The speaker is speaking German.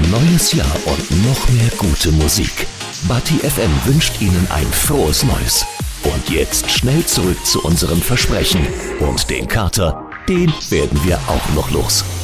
neues Jahr und noch mehr gute Musik. Bati FM wünscht Ihnen ein frohes Neues. Und jetzt schnell zurück zu unserem Versprechen. Und den Kater, den werden wir auch noch los.